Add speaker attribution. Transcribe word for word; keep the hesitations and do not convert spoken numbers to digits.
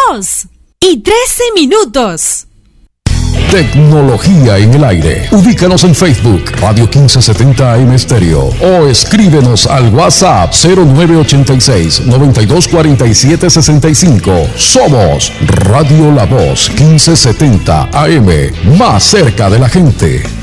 Speaker 1: dos y trece minutos.
Speaker 2: Tecnología en el aire. Ubícanos en Facebook, Radio quince setenta A M Stereo, o escríbenos al WhatsApp cero nueve ochenta y seis, noventa y dos cuarenta y siete sesenta y cinco. Somos Radio La Voz quince setenta A M, más cerca de la gente.